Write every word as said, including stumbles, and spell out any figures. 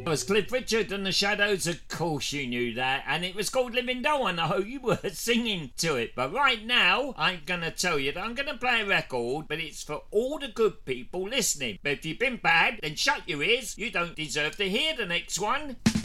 was Cliff Richard and the Shadows. Of course you knew that. And it was called Living Doll. I know you were singing to it. But right now, I'm going to tell you that I'm going to play a record, but it's for all the good people listening. But if you've been bad, then shut your ears. You don't deserve to hear the next one.